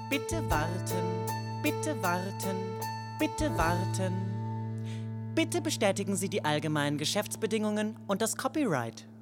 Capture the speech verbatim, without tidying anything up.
Bitte warten, bitte warten, bitte warten. Bitte bestätigen Sie die allgemeinen Geschäftsbedingungen und das Copyright.